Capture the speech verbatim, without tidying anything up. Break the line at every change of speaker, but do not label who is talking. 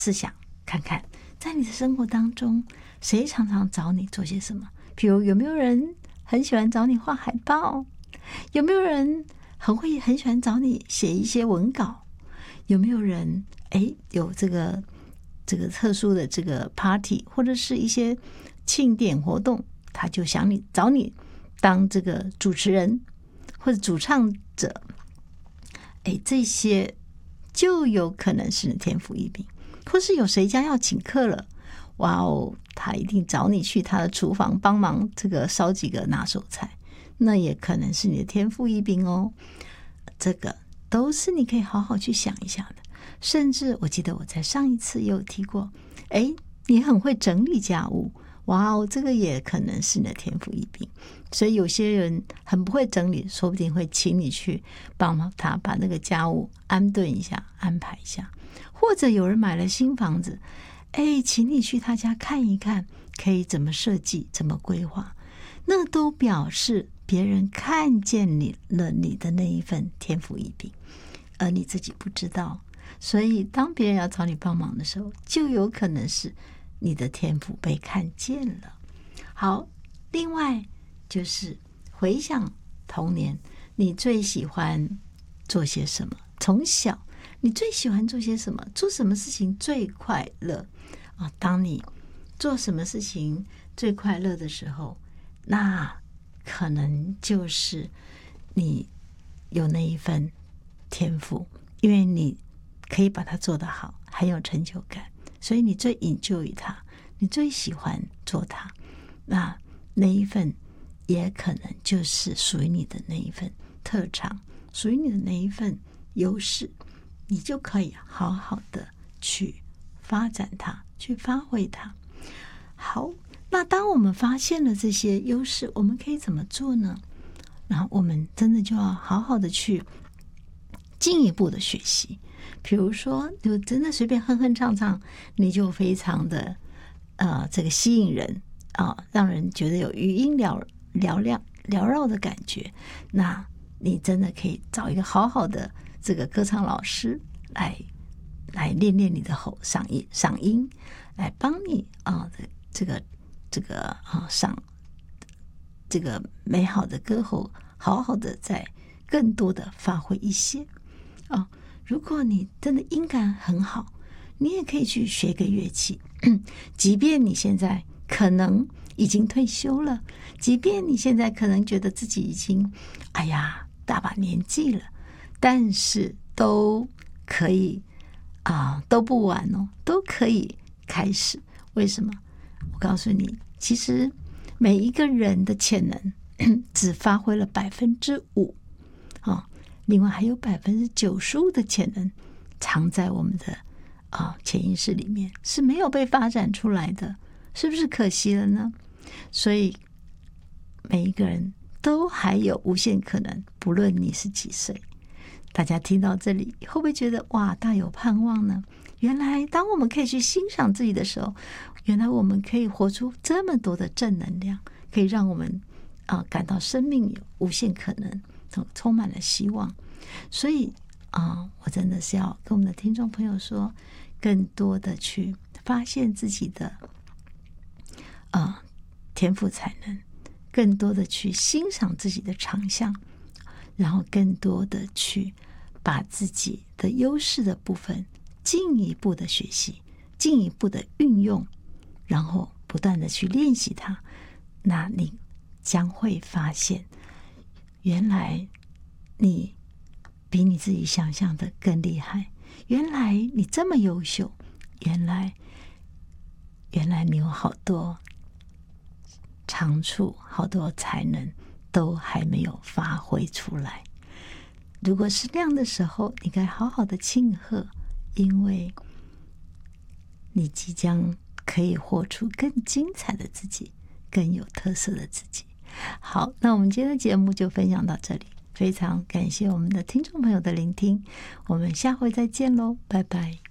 试想看看，在你的生活当中，谁常常找你做些什么？比如有没有人很喜欢找你画海报？有没有人很会很喜欢找你写一些文稿？有没有人哎有这个这个特殊的这个 party 或者是一些庆典活动，他就想你找你当这个主持人或者主唱者？哎，这些就有可能是天赋异禀。或是有谁家要请客了，哇哦，他一定找你去他的厨房帮忙这个烧几个拿手菜，那也可能是你的天赋异禀哦。这个都是你可以好好去想一下的。甚至我记得我在上一次也有提过，哎，你很会整理家务，哇哦，这个也可能是你的天赋异禀。所以有些人很不会整理，说不定会请你去帮他把那个家务安顿一下，安排一下。或者有人买了新房子，哎，请你去他家看一看，可以怎么设计，怎么规划，那都表示别人看见你了你的那一份天赋异禀，而你自己不知道。所以当别人要找你帮忙的时候，就有可能是你的天赋被看见了。好，另外就是回想童年，你最喜欢做些什么？从小你最喜欢做些什么？做什么事情最快乐啊？当你做什么事情最快乐的时候，那可能就是你有那一份天赋，因为你可以把它做得好，很有成就感，所以你最 enjoy 它，你最喜欢做它。那那一份也可能就是属于你的那一份特长，属于你的那一份优势，你就可以好好的去发展它，去发挥它。好，那当我们发现了这些优势，我们可以怎么做呢？然后我们真的就要好好的去进一步的学习。比如说，就真的随便哼哼唱唱，你就非常的呃这个吸引人啊、呃，让人觉得有余音缭缭亮缭绕的感觉。那你真的可以找一个好好的这个歌唱老师来来练练你的喉嗓音嗓音，来帮你啊、呃、这个这个啊嗓这个美好的歌喉，好好的再更多的发挥一些啊、哦。如果你真的音感很好，你也可以去学个乐器，即便你现在可能已经退休了，即便你现在可能觉得自己已经哎呀大把年纪了，但是都可以啊、呃，都不晚哦，都可以开始。为什么？我告诉你，其实每一个人的潜能只发挥了百分之五啊。另外还有百分之九十五的潜能藏在我们的啊潜意识里面，是没有被发展出来的，是不是可惜了呢？所以每一个人都还有无限可能，不论你是几岁。大家听到这里，会不会觉得哇，大有盼望呢？原来当我们可以去欣赏自己的时候，原来我们可以活出这么多的正能量，可以让我们啊感到生命有无限可能，充满了希望。所以啊，我真的是要跟我们的听众朋友说，更多的去发现自己的啊天赋才能，更多的去欣赏自己的长项，然后更多的去把自己的优势的部分进一步的学习，进一步的运用，然后不断的去练习它，那你将会发现，原来你比你自己想象的更厉害，原来你这么优秀，原来原来你有好多长处，好多才能都还没有发挥出来。如果是那样的时候，你该好好的庆贺，因为你即将可以活出更精彩的自己，更有特色的自己。好，那我们今天的节目就分享到这里，非常感谢我们的听众朋友的聆听，我们下回再见喽，拜拜。